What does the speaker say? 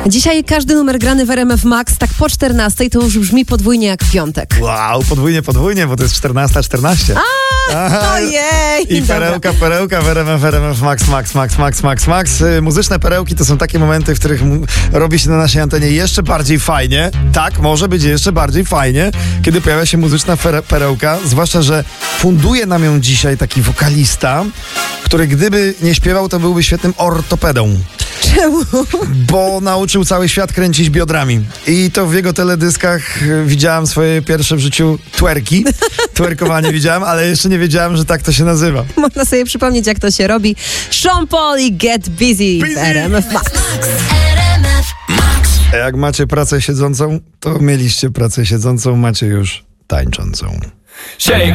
Dzisiaj każdy numer grany w RMF Max, tak po 14 to już brzmi podwójnie jak w piątek. Wow, podwójnie, bo to jest 14:14. Ojej! I perełka w RMF Max. Muzyczne perełki to są takie momenty, w których robi się na naszej antenie jeszcze bardziej fajnie. Tak, może być jeszcze bardziej fajnie, kiedy pojawia się muzyczna perełka. Zwłaszcza, że funduje nam ją dzisiaj taki wokalista, który gdyby nie śpiewał, to byłby świetnym ortopedą. Czemu? Bo nauczył cały świat kręcić biodrami. I to w jego teledyskach widziałem swoje pierwsze w życiu twerki. Twerkowanie widziałem, ale jeszcze nie wiedziałem, że tak to się nazywa. Można sobie przypomnieć, jak to się robi. Sean Paul i Get Busy w RMF Max. A jak macie pracę siedzącą, to mieliście pracę siedzącą, macie już tańczącą. Shake